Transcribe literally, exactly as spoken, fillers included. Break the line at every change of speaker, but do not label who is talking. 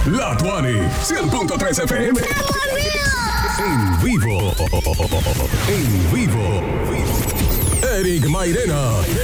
La Tuani, cien punto tres F M. En vivo. En vivo. Eric Mairena,